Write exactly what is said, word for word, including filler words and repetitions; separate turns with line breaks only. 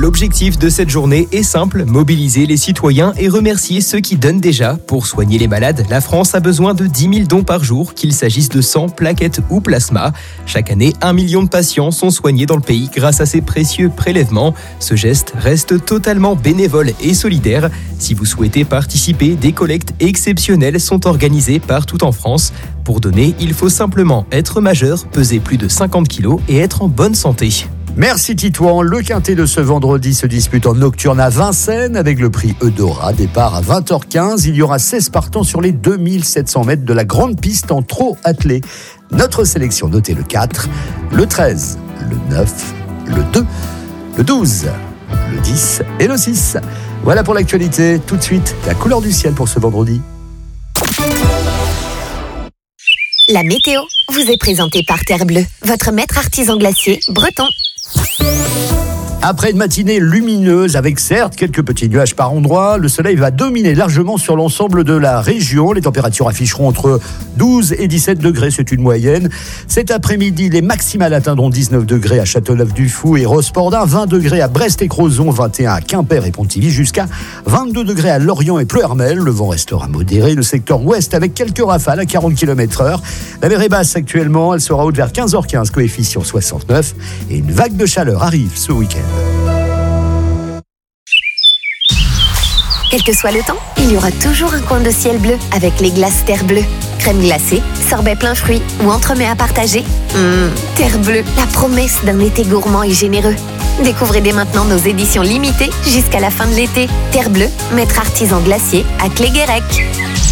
L'objectif de cette journée est simple, mobiliser les citoyens et remercier ceux qui donnent déjà. Pour soigner les malades, la France a besoin de dix mille dons par jour, qu'il s'agisse de sang, plaquettes ou plasma. Chaque année, un million de patients sont soignés dans le pays grâce à ces précieux prélèvements. Ce geste reste totalement bénévole et solidaire. Si vous souhaitez participer, des collectes exceptionnelles sont organisées partout en France. Pour donner, il faut simplement être majeur, peser plus de cinquante kilos et être en bonne santé.
Merci Titouan. Le quintet de ce vendredi se dispute en nocturne à Vincennes avec le prix Eudora. Départ à vingt heures quinze. Il y aura seize partants sur les deux mille sept cents mètres de la grande piste en trot attelé. Notre sélection, notez le quatre, le treize, le neuf, le deux, le douze, le dix et le six. Voilà pour l'actualité. Tout de suite, la couleur du ciel pour ce vendredi.
La météo vous est présentée par Terre Bleue, votre maître artisan glacier breton.
Après une matinée lumineuse avec certes quelques petits nuages par endroits, le soleil va dominer largement sur l'ensemble de la région. Les températures afficheront entre douze et dix-sept degrés, c'est une moyenne. Cet après-midi, les maximales atteindront dix-neuf degrés à Châteauneuf-du-Fou et Rospordin, vingt degrés à Brest et Crozon, vingt et un à Quimper et Pontivy, jusqu'à vingt-deux degrés à Lorient et Pleuhermel. Le vent restera modéré, le secteur ouest avec quelques rafales à quarante kilomètres heure. La mer est basse actuellement, elle sera haute vers quinze heures quinze, coefficient soixante-neuf, et une vague de chaleur arrive ce week-end.
Quel que soit le temps, il y aura toujours un coin de ciel bleu avec les glaces Terre Bleue. Crème glacée, sorbet plein fruits ou entremets à partager. Mmh, Terre Bleue, la promesse d'un été gourmand et généreux. Découvrez dès maintenant nos éditions limitées jusqu'à la fin de l'été. Terre Bleue, maître artisan glacier à Cléguérec.